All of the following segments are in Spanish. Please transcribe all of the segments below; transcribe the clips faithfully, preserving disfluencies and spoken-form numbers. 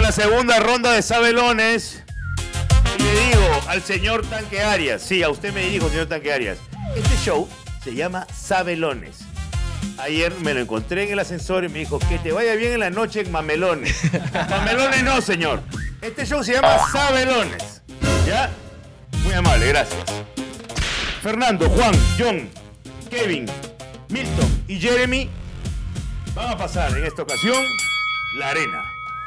la segunda ronda de Sabelones. Y le digo al señor Tanque Arias, sí, a usted me dijo, señor Tanque Arias, este show se llama Sabelones. Ayer me lo encontré en el ascensor y me dijo, que te vaya bien en la noche en Mamelones. Mamelones no, señor. Este show se llama Sabelones. ¿Ya? Muy amable, gracias. Fernando, Juan, John, Kevin, Milton y Jeremy van a pasar en esta ocasión la arena.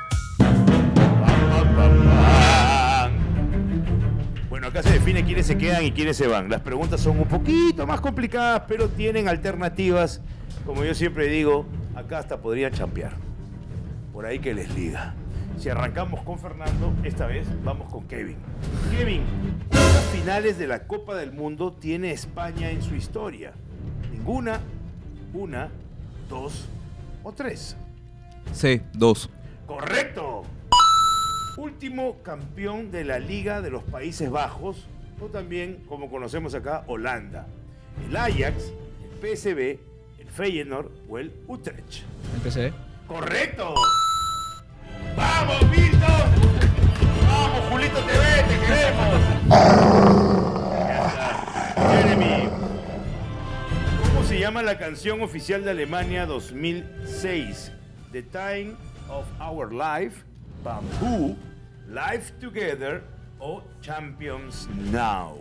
Bueno, acá se define quiénes se quedan y quiénes se van. Las preguntas son un poquito más complicadas, pero tienen alternativas. Como yo siempre digo, acá hasta podrían champear. Por ahí que les liga. Si arrancamos con Fernando, esta vez vamos con Kevin. Kevin, ¿cuántas finales de la Copa del Mundo tiene España en su historia? ¿Ninguna? ¿Una? ¿Dos? ¿O tres? Sí, dos. ¡Correcto! Último campeón de la Liga de los Países Bajos, o también, como conocemos acá, Holanda. ¿El Ajax, el P S V, el Feyenoord o el Utrecht? El P S V. ¡Correcto! ¡Vamos, Milton! ¡Vamos, Julito T V! ¡Te queremos! Jeremy, ¿cómo se llama la canción oficial de Alemania dos mil seis? The Time of Our Life, Bamboo, Life Together o Champions Now.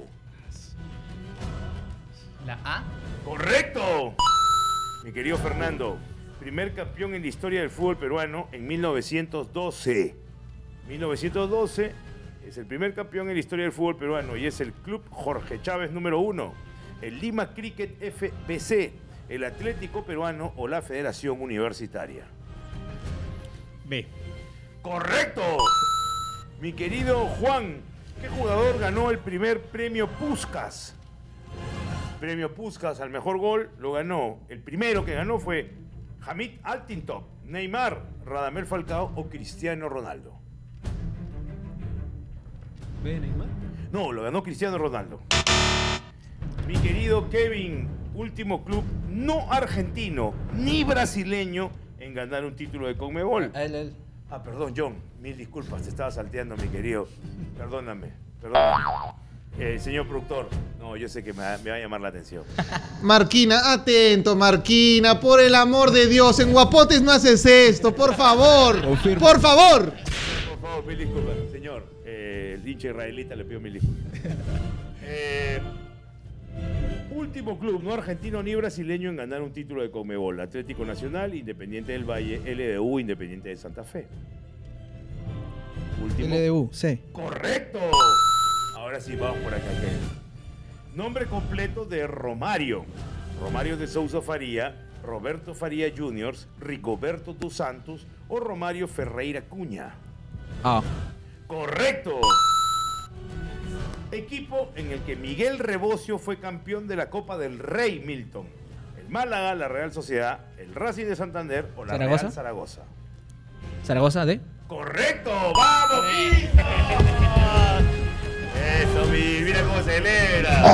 La A. ¡Correcto! Mi querido Fernando, primer campeón en la historia del fútbol peruano en mil novecientos doce. mil novecientos doce es el primer campeón en la historia del fútbol peruano y es el Club Jorge Chávez número uno, el Lima Cricket F B C, el Atlético Peruano o la Federación Universitaria. B. ¡Correcto! Mi querido Juan, ¿qué jugador ganó el primer premio Puskás? Premio Puskás al mejor gol lo ganó. El primero que ganó fue Hamid Altintop, Neymar, Radamel Falcao o Cristiano Ronaldo. ¿B, Neymar? No, lo ganó Cristiano Ronaldo. Mi querido Kevin, último club no argentino ni brasileño en ganar un título de Conmebol. Él, él. Ah, perdón, John, mil disculpas, te estaba salteando, mi querido. Perdóname, perdóname. Eh, señor productor, no, yo sé que me va, me va a llamar la atención. Marquina, atento, Marquina, por el amor de Dios, en Guapotes no haces esto, por favor, Confirmo. por favor. Por favor, mil disculpas, señor. Eh, el hincha israelita le pido mil disculpas. Eh, último club, no argentino ni brasileño en ganar un título de Conmebol. Atlético Nacional, Independiente del Valle, L D U, Independiente de Santa Fe. Último. L D U, C. ¡Correcto! Ahora sí, vamos por acá. ¿Qué? Nombre completo de Romario. Romario de Sousa Faría, Roberto Faría junior, Rigoberto dos Santos o Romario Ferreira Cuña. A. ¡Correcto! Equipo en el que Miguel Rebocio fue campeón de la Copa del Rey, Milton. El Málaga, la Real Sociedad, el Racing de Santander o la ¿Zaragoza? Real Zaragoza. Zaragoza, D. ¡Correcto! ¡Vamos, Milton! Eso, mi, mira cómo celebra.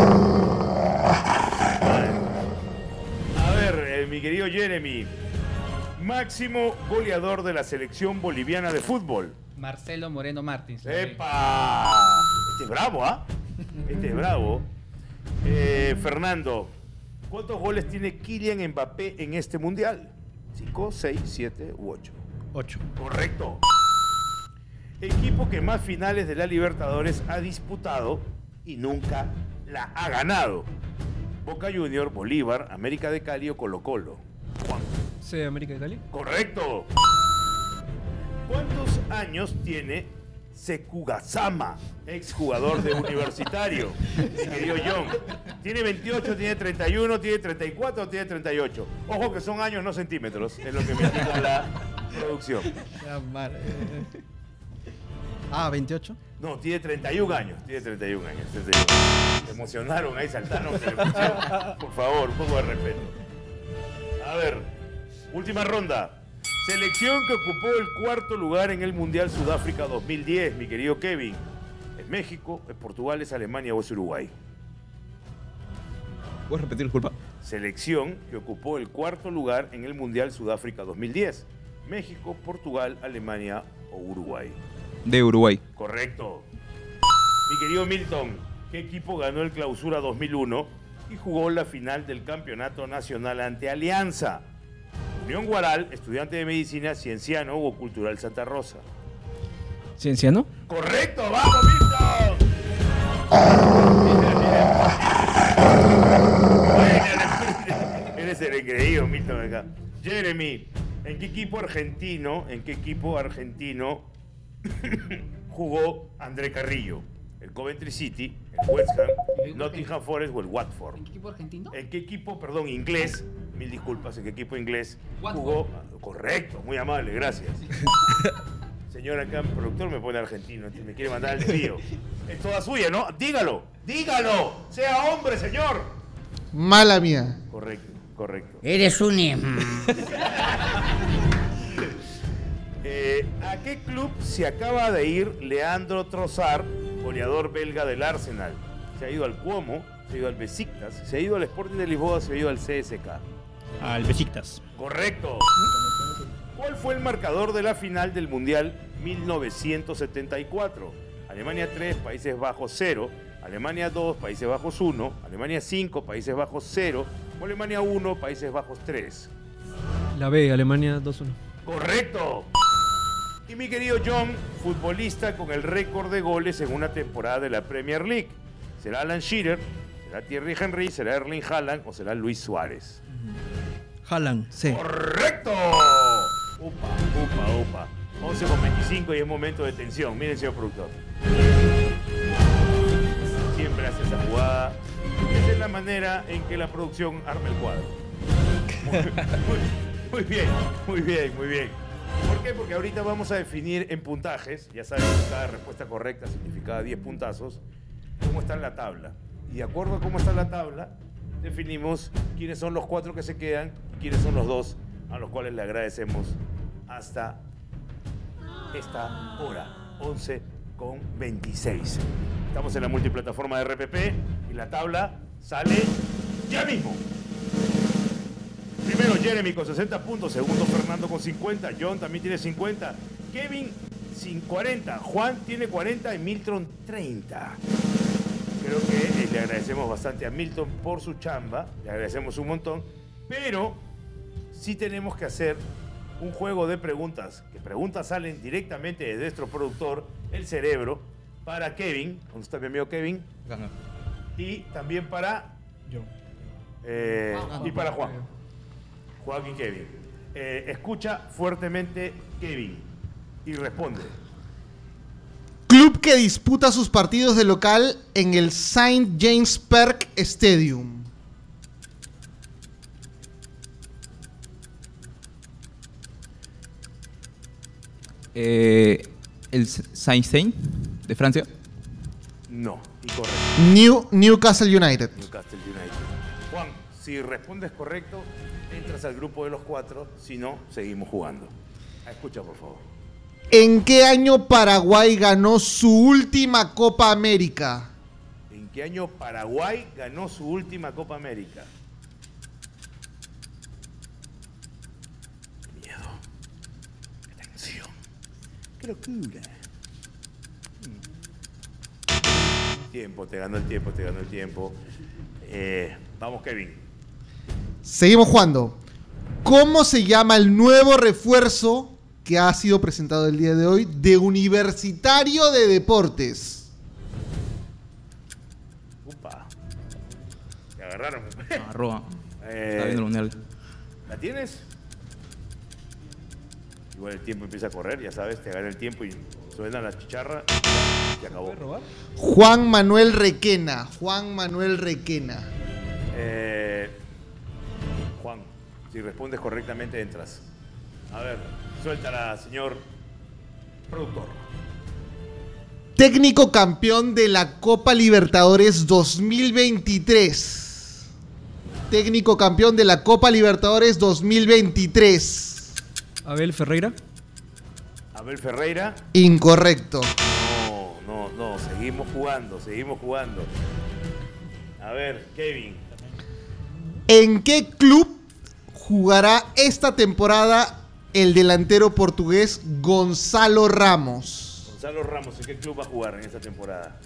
A ver, eh, mi querido Jeremy, máximo goleador de la selección boliviana de fútbol. Marcelo Moreno Martins. ¡Epa! Este es bravo, ¿ah? ¿eh? Este es bravo. Eh, Fernando, ¿cuántos goles tiene Kylian Mbappé en este mundial? ¿Cinco, seis, siete u ocho? ocho. Correcto. Equipo que más finales de la Libertadores ha disputado y nunca la ha ganado. Boca Junior, Bolívar, América de Cali o Colo Colo. Juan. C, América de Cali. Correcto. ¿Cuántos años tiene Sekugasama, exjugador de Universitario? Mi querido John. ¿Tiene veintiocho, tiene treinta y uno, tiene treinta y cuatro o tiene treinta y ocho? Ojo que son años, no centímetros, es lo que me indica la producción. Ya, mal, eh. Ah, veintiocho. No, tiene treinta y un años, tiene treinta y un años. treinta y uno. Se emocionaron ahí, saltaron. Que le pusieron. Por favor, un poco de respeto. A ver, última ronda. Selección que ocupó el cuarto lugar en el Mundial Sudáfrica dos mil diez, mi querido Kevin. ¿Es México, es Portugal, es Alemania o es Uruguay? ¿Puedes repetir, disculpa? Selección que ocupó el cuarto lugar en el Mundial Sudáfrica dos mil diez. México, Portugal, Alemania o Uruguay. De Uruguay. Correcto. Mi querido Milton, ¿qué equipo ganó el Clausura dos mil uno y jugó la final del Campeonato Nacional ante Alianza? Unión Guaral, Estudiante de Medicina, Cienciano o Cultural Santa Rosa. ¿Cienciano? ¡Correcto! ¡Vamos, Milton! Bueno, eres el engreído, Milton, acá. Jeremy, ¿en qué equipo argentino, en qué equipo argentino jugó André Carrillo? ¿El Coventry City, el West Ham, Nottingham Forest o el Watford? ¿En qué equipo argentino? ¿En qué equipo, perdón, inglés? Mil disculpas, ¿en qué equipo inglés Watford. jugó? Correcto, muy amable, gracias. Señor acá, el productor me pone argentino, me quiere mandar al desvío. Es toda suya, ¿no? Dígalo, dígalo, sea hombre, señor. Mala mía. Correcto, correcto. Eres un... Eh, ¿A qué club se acaba de ir Leandro Trossard, goleador belga del Arsenal? Se ha ido al Cuomo, se ha ido al Besiktas, se ha ido al Sporting de Lisboa, se ha ido al C S K. Al Besiktas. Correcto. ¿Cuál fue el marcador de la final del Mundial mil novecientos setenta y cuatro? Alemania tres, Países Bajos cero, Alemania dos, Países Bajos uno, Alemania cinco, Países Bajos cero, o Alemania uno, Países Bajos tres. La B, Alemania dos uno. Correcto. Y mi querido John, futbolista con el récord de goles en una temporada de la Premier League. ¿Será Alan Shearer? ¿Será Thierry Henry? ¿Será Erling Haaland? ¿O será Luis Suárez? Haaland, sí. ¡Correcto! Upa, upa, upa. once con veinticinco y es momento de tensión. Miren, señor productor. Siempre hace esa jugada. Esa es la manera en que la producción arma el cuadro. Muy, muy, muy bien, muy bien, muy bien. ¿Por qué? Porque ahorita vamos a definir en puntajes, ya saben que cada respuesta correcta significa diez puntazos, cómo está en la tabla. Y de acuerdo a cómo está la tabla, definimos quiénes son los cuatro que se quedan y quiénes son los dos a los cuales le agradecemos hasta esta hora, once con veintiséis. Estamos en la multiplataforma de R P P y la tabla sale ya mismo. Primero Jeremy con sesenta puntos, segundo Fernando con cincuenta, John también tiene cincuenta, Kevin sin cuarenta, Juan tiene cuarenta y Milton treinta. Creo que eh, le agradecemos bastante a Milton por su chamba, le agradecemos un montón, pero sí tenemos que hacer un juego de preguntas, que preguntas salen directamente de nuestro productor, el cerebro, para Kevin, ¿dónde está mi amigo Kevin? Gana. Y también para... Yo. Eh, y para Juan. Juan y Kevin. Eh, escucha fuertemente Kevin y responde. Club que disputa sus partidos de local en el Saint James Park Stadium. Eh, ¿El Saint-Saint de Francia? No, incorrecto. New, Newcastle United. Newcastle United. Juan, si respondes correcto, entras al grupo de los cuatro. Si no, seguimos jugando. Escucha, por favor. ¿En qué año Paraguay ganó su última Copa América? ¿En qué año Paraguay ganó su última Copa América? Qué miedo. Qué tensión. Qué locura. Tiempo, te ganó el tiempo, te ganó el tiempo. Eh, vamos, Kevin. Seguimos jugando. ¿Cómo se llama el nuevo refuerzo que ha sido presentado el día de hoy de Universitario de Deportes? Upa. Te agarraron. Arroba. Eh, Está viendo el mundial. ¿La tienes? Igual el tiempo empieza a correr, ya sabes, te agarra el tiempo y suena la chicharra y se acabó. ¿Puedes robar? Juan Manuel Requena. Juan Manuel Requena. Eh, Juan, si respondes correctamente entras. A ver, suéltala, señor productor. Técnico campeón de la Copa Libertadores dos mil veintitrés. Técnico campeón de la Copa Libertadores dos mil veintitrés. Abel Ferreira. Abel Ferreira. Incorrecto. No, no, no, seguimos jugando, seguimos jugando. A ver, Kevin. ¿En qué club jugará esta temporada el delantero portugués Gonzalo Ramos? Gonzalo Ramos, ¿en qué club va a jugar en esta temporada?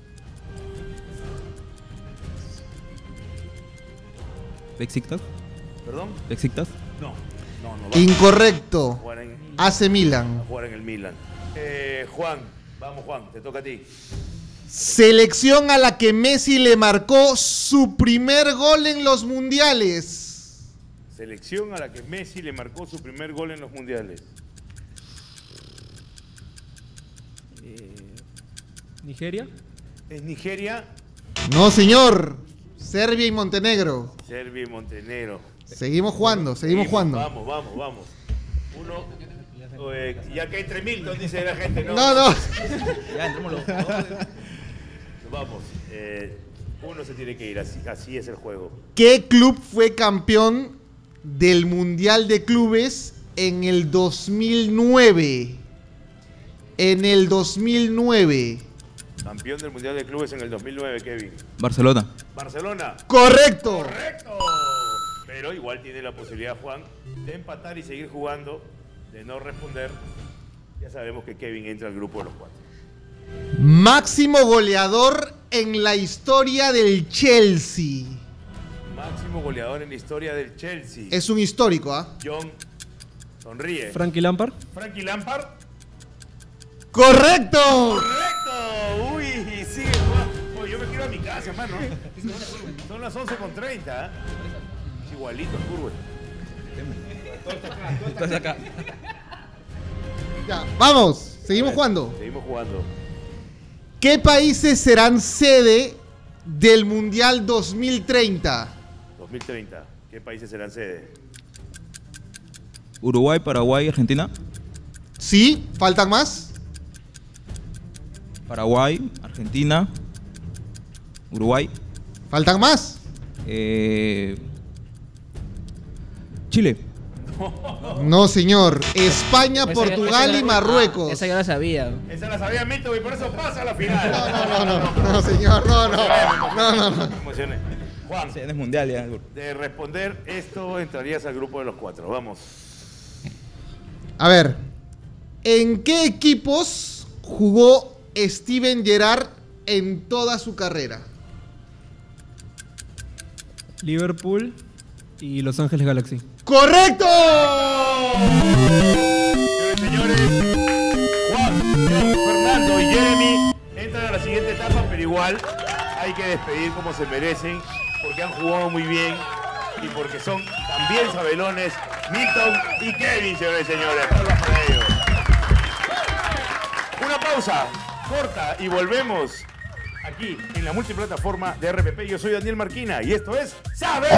Besiktas. ¿Perdón? Besiktas. No, no, no. Va a Incorrecto. jugar en, A C va Milan. a jugar en el Milan. Eh, Juan, vamos Juan, te toca a ti. Selección a la que Messi le marcó su primer gol en los mundiales. Selección a la que Messi le marcó su primer gol en los mundiales. Nigeria. ¿Es Nigeria? No, señor. Serbia y Montenegro. Serbia y Montenegro. Seguimos jugando, seguimos jugando. Vamos, vamos, vamos. Uno, eh, ya que hay tres mil, dice la gente, ¿no? No, no. Ya, entremos los dos. Vamos, eh, uno se tiene que ir, así, así es el juego. ¿Qué club fue campeón del Mundial de Clubes en el dos mil nueve? En el dos mil nueve. Campeón del Mundial de Clubes en el dos mil nueve, Kevin. Barcelona. Barcelona. ¡Correcto! ¡Correcto! Pero igual tiene la posibilidad, Juan, de empatar y seguir jugando, de no responder. Ya sabemos que Kevin entra al grupo de los cuatro. Máximo goleador en la historia del Chelsea. Máximo goleador en la historia del Chelsea. Es un histórico, ¿ah? John sonríe. Frankie Lampard. Frankie Lampard. ¡Correcto! ¡Correcto! Uy, sigue jugando. Oye, yo me quiero a mi casa, hermano. Son las once con treinta. ¿eh? Es igualito el fútbol. Estás acá. Ya, vamos, seguimos jugando. Seguimos jugando. ¿Qué países serán sede del Mundial dos mil treinta? dos mil treinta. ¿Qué países serán sede? Uruguay, Paraguay, Argentina. ¿Sí? ¿Faltan más? Paraguay, Argentina, Uruguay, ¿Faltan más? eh, Chile. No, señor. España, Esa ya- Portugal esa y ya- Marruecos. ah, esa ya la sabía. Esa la sabía Mito y por eso pasa a la final. No, no, no, no, no, señor, no, no, no, no, no. Me emocioné. Juan, Sí, es mundial ya. de responder esto entrarías al grupo de los cuatro. Vamos. A ver, ¿en qué equipos jugó Steven Gerrard en toda su carrera? Liverpool y Los Ángeles Galaxy. ¡Correcto! Señores, señores, Juan, John, Fernando y Jeremy entran a la siguiente etapa, pero igual hay que despedir como se merecen, porque han jugado muy bien y porque son también sabelones Milton y Kevin, señores y señores. Palmas para ellos. Una pausa corta y volvemos aquí en la multiplataforma de R P P. Yo soy Daniel Marquina y esto es ¡Sabe!